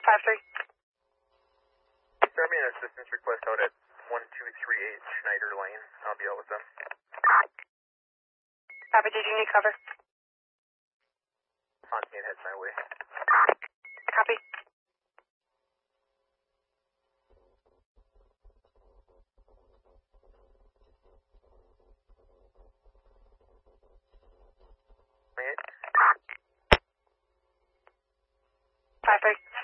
5-3. Send me an assistance request out at 1238 Schneider Lane. I'll be out with them. Copy, did you need cover? Fontaine heads my way. Copy. Right. 5-3.